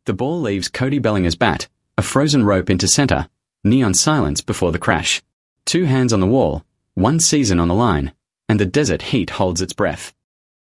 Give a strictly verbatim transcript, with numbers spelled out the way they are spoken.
The ball leaves Cody Bellinger's bat, a frozen rope into center, neon silence before the crash. Two hands on the wall, one season on the line, and the desert heat holds its breath.